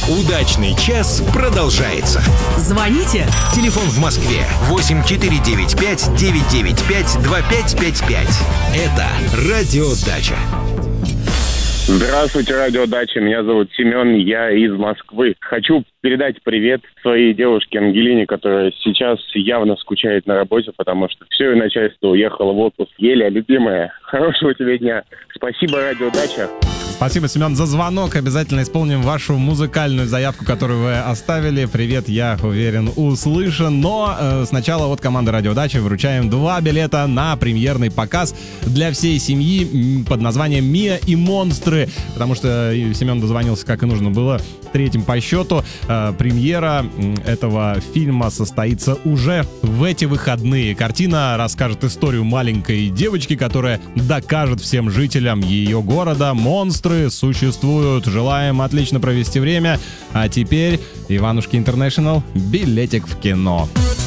Удачный час продолжается. Звоните. Телефон в Москве 8495-995-2555. Это Радио Дача. Здравствуйте, Радио Дача. Меня зовут Семен, я из Москвы. Хочу передать привет своей девушке Ангелине, которая сейчас явно скучает на работе, потому что все ее начальство уехало в отпуск. Еля, любимая, хорошего тебе дня. Спасибо, Радио Дача. Спасибо, Семен, за звонок. Обязательно исполним вашу музыкальную заявку, которую вы оставили. Привет, я уверен, услышан. Но сначала от команды Радио Дача вручаем 2 билета на премьерный показ для всей семьи под названием «Мия и монстры». Потому что Семен дозвонился, как и нужно было, третьим по счету. Премьера этого фильма состоится уже в эти выходные. Картина расскажет историю маленькой девочки, которая докажет всем жителям ее города: монстры существуют. Желаем отлично провести время. А теперь Иванушки Интернешнл, билетик в кино.